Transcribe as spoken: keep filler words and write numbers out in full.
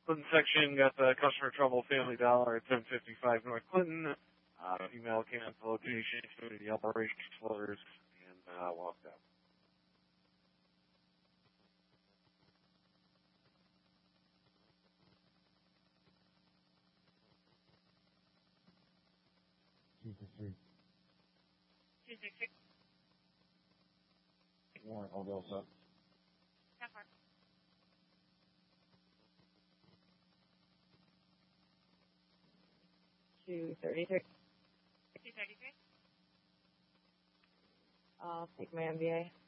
Clinton section, got the customer trouble, Family Dollar at ten fifty-five North Clinton. Uh, email came out the location, including the operations floaters, and uh, walked out. Two for three. Two six six. Warrant, all bells up. That far. Two thirty-three. Two thirty-three. I'll take my M B A.